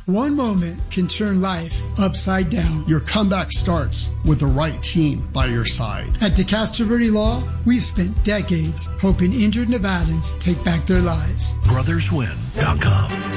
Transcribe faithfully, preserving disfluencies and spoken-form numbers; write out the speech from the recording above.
One moment can turn life upside down. Your comeback starts with the right team by your side. At DeCastro Verde Law, we've spent decades helping injured Nevadans take back their lives. brothers win dot com